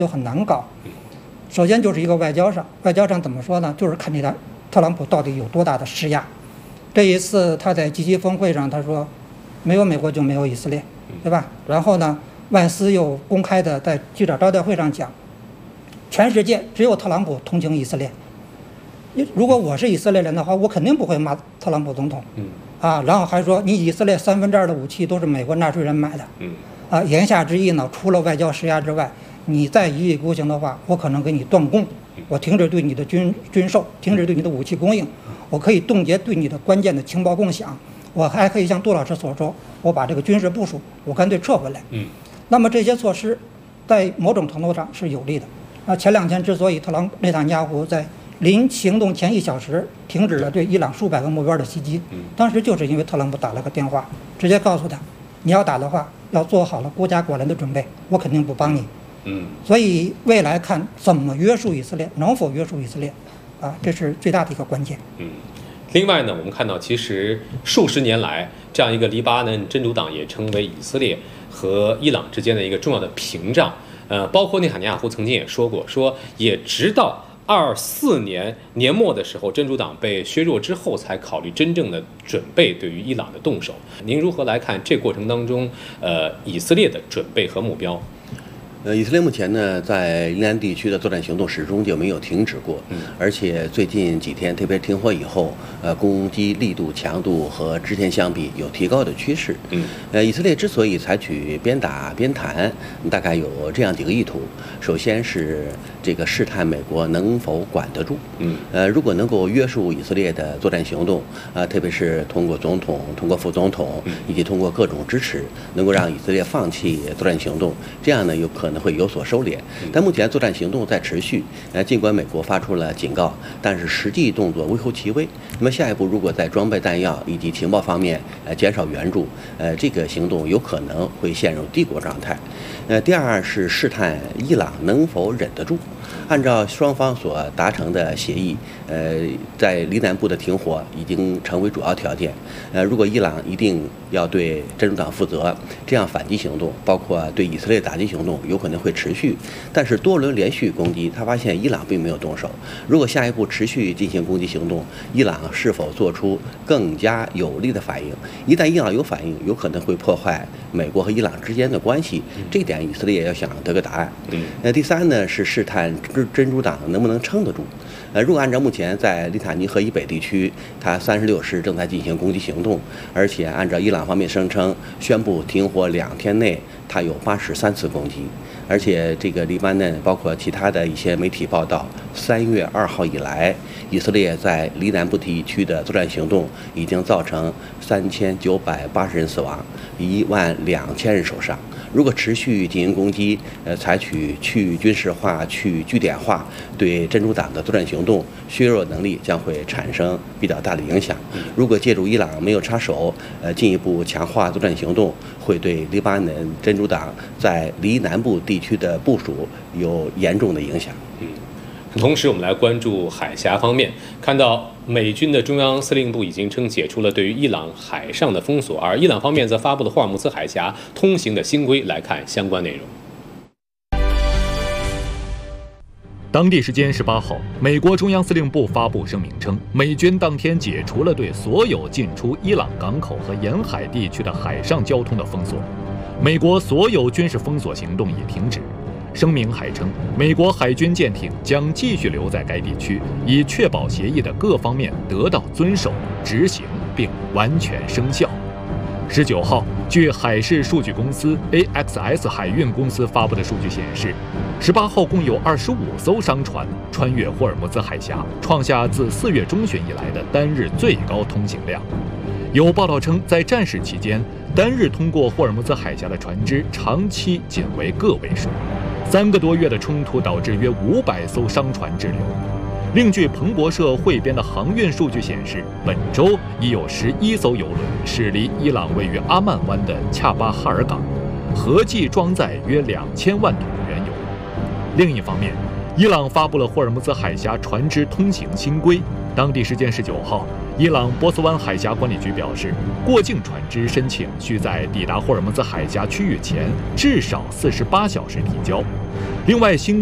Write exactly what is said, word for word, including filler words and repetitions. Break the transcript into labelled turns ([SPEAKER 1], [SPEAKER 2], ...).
[SPEAKER 1] 就很难搞。首先就是一个外交上，外交上怎么说呢？就是看你的特朗普到底有多大的施压。这一次他在 G 七 峰会上他说，没有美国就没有以色列，对吧？然后呢，外斯又公开的在记者招待会上讲，全世界只有特朗普同情以色列。如果我是以色列人的话，我肯定不会骂特朗普总统。
[SPEAKER 2] 嗯。
[SPEAKER 1] 啊，然后还说你以色列三分之二的武器都是美国纳税人买的。
[SPEAKER 2] 嗯。
[SPEAKER 1] 啊，言下之意呢，除了外交施压之外，你再一意孤行的话，我可能给你断供，我停止对你的军军售，停止对你的武器供应，我可以冻结对你的关键的情报共享，我还可以像杜老师所说，我把这个军事部署我干脆撤回来。
[SPEAKER 2] 嗯。
[SPEAKER 1] 那么这些措施，在某种程度上是有利的。啊，前两天之所以特朗普内塔尼亚胡在临行动前一小时停止了对伊朗数百个目标的袭击，当时就是因为特朗普打了个电话，直接告诉他，你要打的话，要做好了孤家寡人的准备，我肯定不帮你。
[SPEAKER 2] 嗯，
[SPEAKER 1] 所以未来看怎么约束以色列，能否约束以色列，啊，这是最大的一个关键。
[SPEAKER 2] 嗯，另外呢，我们看到其实数十年来，这样一个黎巴嫩真主党也成为以色列和伊朗之间的一个重要的屏障。呃，包括内塔尼亚胡曾经也说过，说也直到二四年年末的时候，真主党被削弱之后，才考虑真正的准备对于伊朗的动手。您如何来看这过程当中，呃，以色列的准备和目标？
[SPEAKER 3] 呃，以色列目前呢，在黎南地区的作战行动始终就没有停止过，
[SPEAKER 2] 嗯，
[SPEAKER 3] 而且最近几天，特别停火以后，呃，攻击力度、强度和之前相比有提高的趋势，
[SPEAKER 2] 嗯，
[SPEAKER 3] 呃，以色列之所以采取边打边谈，大概有这样几个意图：首先是这个试探美国能否管得住，
[SPEAKER 2] 嗯，
[SPEAKER 3] 呃，如果能够约束以色列的作战行动，啊、呃，特别是通过总统、通过副总统以及通过各种支持，能够让以色列放弃作战行动，这样呢，有可能会有所收敛。但目前作战行动在持续，呃，尽管美国发出了警告，但是实际动作微乎其微。那么下一步，如果在装备弹药以及情报方面，呃，减少援助，呃，这个行动有可能会陷入帝国状态。呃，第二是试探伊朗能否忍得住。按照双方所达成的协议，呃，在黎南部的停火已经成为主要条件。呃，如果伊朗一定要对真主党负责，这样反击行动，包括对以色列打击行动，有可能会持续。但是多轮连续攻击，他发现伊朗并没有动手。如果下一步持续进行攻击行动，伊朗是否做出更加有力的反应？一旦伊朗有反应，有可能会破坏美国和伊朗之间的关系。这一点以色列要想得个答案。
[SPEAKER 2] 嗯，
[SPEAKER 3] 那第三呢是试探真主党能不能撑得住。呃，如果按照目前在利塔尼河以北地区，它三十六师正在进行攻击行动，而且按照伊朗方面声称，宣布停火两天内，它有八十三次攻击。而且这个黎巴嫩包括其他的一些媒体报道，三月二号以来，以色列在黎南部地区的作战行动已经造成三千九百八十人死亡，一万两千人受伤。如果持续进行攻击，呃，采取去军事化、去据点化，对真主党的作战行动削弱能力将会产生比较大的影响。如果借助伊朗没有插手，呃，进一步强化作战行动，会对黎巴嫩真主党在黎南部地区的部署有严重的影响。
[SPEAKER 2] 嗯。同时，我们来关注海峡方面，看到美军的中央司令部已经称解除了对于伊朗海上的封锁，而伊朗方面则发布了霍尔木兹海峡通行的新规。来看相关内容。
[SPEAKER 4] 当地时间十八号，美国中央司令部发布声明称，美军当天解除了对所有进出伊朗港口和沿海地区的海上交通的封锁，美国所有军事封锁行动已停止。声明还称，美国海军舰艇将继续留在该地区，以确保协议的各方面得到遵守、执行并完全生效。十九号，据海事数据公司 A X S 海运公司发布的数据显示，十八号共有二十五艘商船穿越霍尔木兹海峡，创下自四月中旬以来的单日最高通行量。有报道称，在战事期间，单日通过霍尔木兹海峡的船只长期仅为个位数。三个多月的冲突导致约五百艘商船滞留。另据彭博社汇编的航运数据显示，本周已有十一艘邮轮驶离伊朗位于阿曼湾的恰巴哈尔港，合计装载约两千万桶原油。另一方面， 伊朗发布了霍尔木兹海峡船只通行新规。当地时间十九号，伊朗波斯湾海峡管理局表示，过境船只申请需在抵达霍尔木兹海峡区域前至少四十八小时提交。另外，新